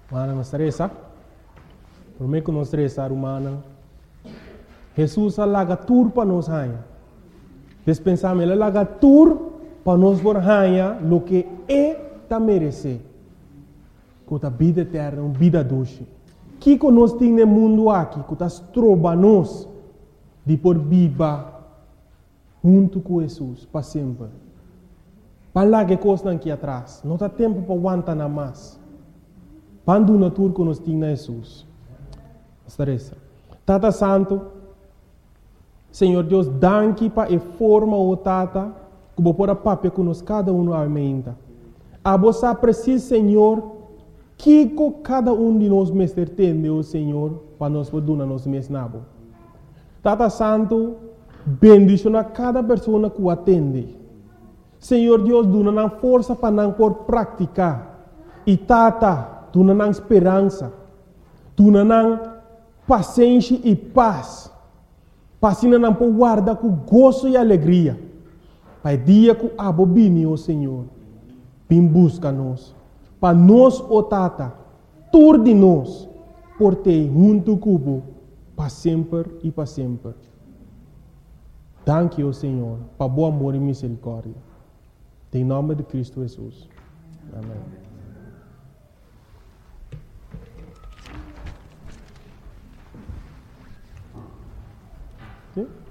Mana estressa. Por mim que não estressar humana. Jesus alaga tur para nós hanha. Despensamos ele alaga tur para nós por hanha lo que tá merece. Com a vida eterna, uma vida doce. Que nós temos no mundo aqui, que está trova nós de por viva junto com Jesus para sempre. Para lá que coisa aqui atrás, não há tempo para aguentar nada mais. Quando na tour que nós temos Jesus. Estressa. Tata Santo, Senhor Deus, danke para a forma o Tata, que vou pôr a papel que nós cada um aumenta. A você precisa, Senhor, que cada um de nós mestre tem, o Senhor, para nós poder nos mesnabo. Tata Santo, bendicionar cada pessoa que o atende. Senhor Deus, dona força para não por praticar. E Tata, dona esperança. Dona paciência e paz. Para não por guardar com gozo e alegria. Para o dia que a bobine, o Senhor, vem busca nós. Para nós, o Tata, tur de nós, por ter junto cubo, para sempre e para sempre. Danke, o Senhor, para bom amor e misericórdia. Em nome de Cristo Jesus. Amém. Sim?